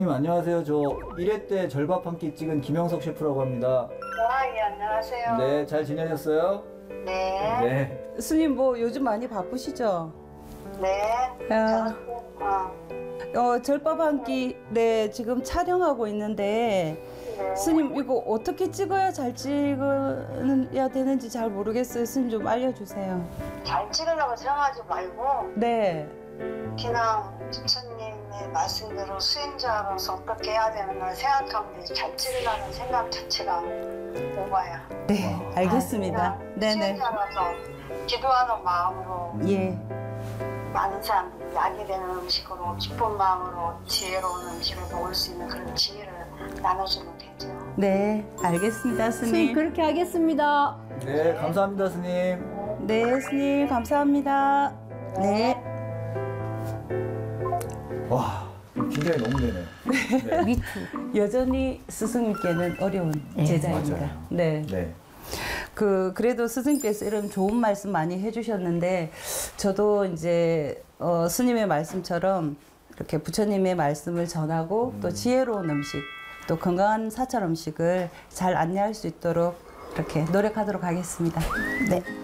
선생님 안녕하세요. 저 1회 때 절밥 한 끼 찍은 김영석 셰프라고 합니다. 예, 안녕하세요. 네, 잘 지내셨어요? 네. 네. 스님 뭐 요즘 많이 바쁘시죠? 네. 절밥 한 끼, 네, 지금 촬영하고 있는데, 네. 스님 이거 어떻게 찍어야 잘 찍어야 되는지 잘 모르겠어요. 스님 좀 알려주세요. 잘 찍으려고 생각하지 말고 네. 그냥 부처님의 말씀대로 수행자로서 어떻게 해야 되는가 생각하면 잘 찍으려는 생각 자체가 오바야. 네, 알겠습니다. 네네. 수행자로서 기도하는 마음으로 예. 많은 사람들이 약이 되는 음식으로 기쁜 마음으로 지혜로운 음식을 먹을 수 있는 그런 지혜를 나눠주면 되죠. 네, 알겠습니다, 스님 스님. 그렇게 하겠습니다. 네, 감사합니다, 스님. 네, 스님, 감사합니다. 네. 와, 긴장이 너무 되네요. 네. 미투. 여전히 스승님께는 어려운 네, 제자입니다. 맞아요. 네. 네. 그래도 스승께서 이런 좋은 말씀 많이 해주셨는데, 저도 이제, 스님의 말씀처럼 이렇게 부처님의 말씀을 전하고 또 지혜로운 음식, 또 건강한 사찰 음식을 잘 안내할 수 있도록 이렇게 노력하도록 하겠습니다. 네.